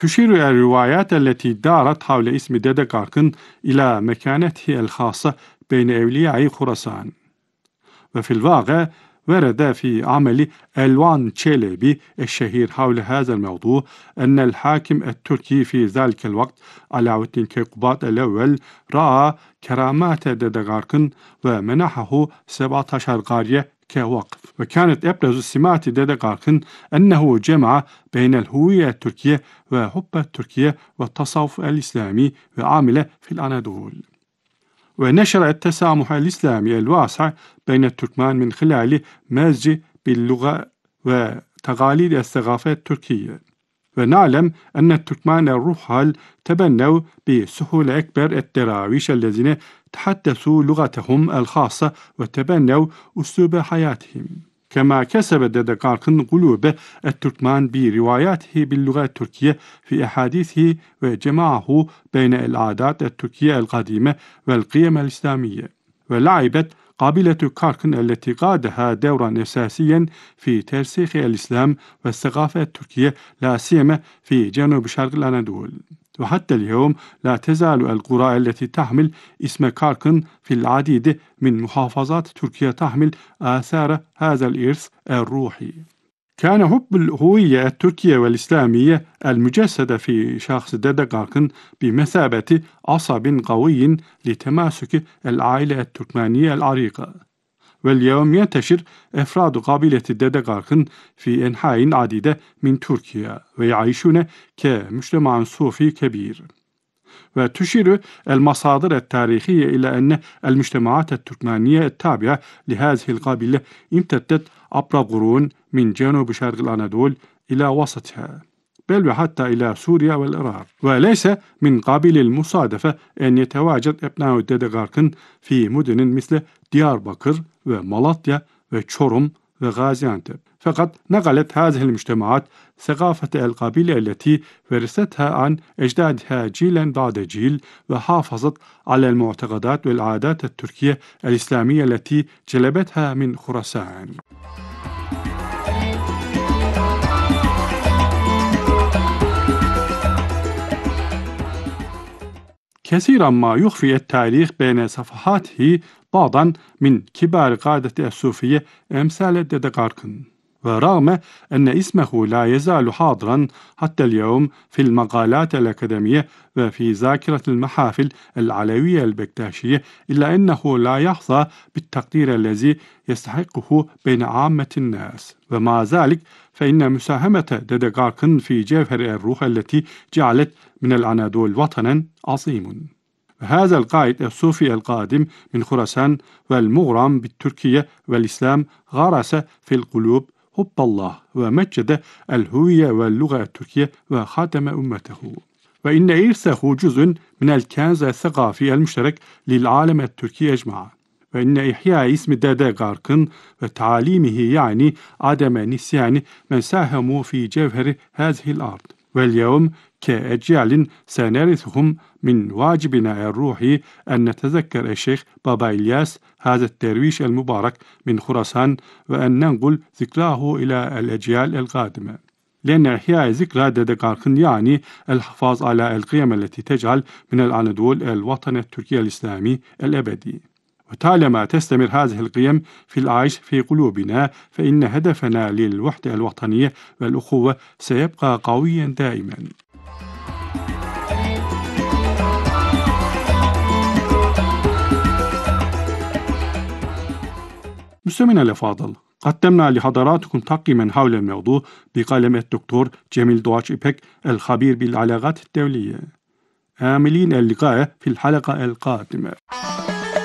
تشير الروايات التي دارت حول اسم ديدقارقن إلى مكانته الخاصة بين أولياء خراسان. وفي الواقع ورد في عمل ألوان تشيلبي الشهير حول هذا الموضوع أن الحاكم التركي في ذلك الوقت علاء-الدين كيقوباد الأول رأى كرامات ديدقارقن ومنحه 17 قرية كوقف. وكانت أبرز سمات ديدقارقن أنه جمع بين الهوية التركية وحب التركية والتصوف الإسلامي وعمل في الأناضول. ونشر التسامح الإسلامي الواسع بين التركمان من خلال مزج باللغة وتقاليد الثقافة التركية. ونعلم أن التركمان الرحال تبنوا بسهولة أكبر الدراويش الذين تحدثوا لغتهم الخاصة وتبنوا أسلوب حياتهم. كما كسب ديدقارقن قلوب التركمان برواياته باللغة التركية في أحاديثه وجمعه بين العادات التركية القديمة والقيم الإسلامية. ولعبت قبيلة قارقن التي قادها دورا أساسيا في ترسيخ الإسلام والثقافة التركية لا سيما في جنوب شرق الأناضول. وحتى اليوم لا تزال القرى التي تحمل اسم قارقن في العديد من محافظات تركيا تحمل آثار هذا الإرث الروحي. كان حب الهوية التركية والإسلامية المجسدة في شخص ديدقارقن بمثابة عصب قوي لتماسك العائلة التركمانية العريقة. واليوم ينتشر أفراد قبيلة ديدقارقن في أنحاء عديدة من تركيا ويعيشون كمجتمع صوفي كبير. وتشير المصادر التاريخية إلى أن المجتمعات التركمانية التابعة لهذه القبيلة امتدت عبر قرون من جنوب شرق الأناضول إلى وسطها، بل وحتى إلى سوريا والعراق. وليس من قابل المصادفة أن يتواجد أبناء ديدقارقن في مدن مثل دياربكر ومالطيا وشورم وغازيانتب. فقد نقلت هذه المجتمعات ثقافة القبيلة التي ورثتها عن أجدادها جيلا بعد جيل، وحافظت على المعتقدات والعادات التركية الإسلامية التي جلبتها من خراسان. كثيرا ما يخفي التاريخ بين صفحاته بعضا من كبار قادة الصوفية أمثال ديدقارقن. ورغم أن اسمه لا يزال حاضرا حتى اليوم في المقالات الأكاديمية وفي ذاكرة المحافل العلوية البكتاشية، إلا أنه لا يحظى بالتقدير الذي يستحقه بين عامة الناس. ومع ذلك فإن مساهمة ديدقارقن في جوهر الروح التي جعلت من الأناضول وطنا عظيم. هذا القائد الصوفي القادم من خراسان والمغرم بالتركية والإسلام غرس في القلوب حب الله ومجد الهوية واللغة التركية وخدم أمته. وإن إرثه جزء من الكنز الثقافي المشترك للعالم التركي أجمع. وإن إحياء اسم ديدقارقن وتعاليمه يعني عدم نسيان من ساهموا في جوهر هذه الأرض. واليوم كأجيال سنرثهم من واجبنا الروحي أن نتذكر الشيخ بابا إلياس هذا الدرويش المبارك من خراسان، وأن ننقل ذكراه إلى الأجيال القادمة. لأن إحياء ذكرى ديدقارقن يعني الحفاظ على القيم التي تجعل من الأناضول الوطن التركي الإسلامي الأبدي. وطالما تستمر هذه القيم في العيش في قلوبنا، فإن هدفنا للوحدة الوطنية والأخوة سيبقى قويا دائما. مستمعينا الأفاضل، قدمنا لحضراتكم تقييما حول الموضوع بقلم الدكتور جميل دواتش إبك الخبير بالعلاقات الدولية. آملين اللقاء في الحلقة القادمة.